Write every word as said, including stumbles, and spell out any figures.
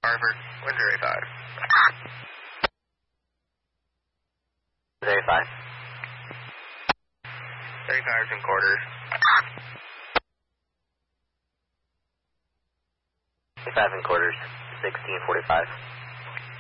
Harvard, one zero five. zero five. thirty-five and quarters. thirty-five and quarters, sixteen forty-five.